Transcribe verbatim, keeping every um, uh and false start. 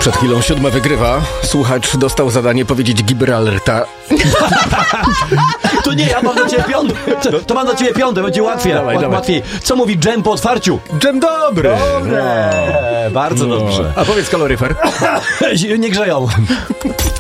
Przed chwilą siódme wygrywa. Słuchacz dostał zadanie powiedzieć Gibraltar. To nie, ja mam dla ciebie piąte. To, to mam dla ciebie piąte, będzie łatwiej. Dawaj, Łat, dawaj. łatwiej. Co mówi dżem po otwarciu? Dżem dobry. Dobre, bardzo No. dobrze. A powiedz kaloryfer. Nie grzeją.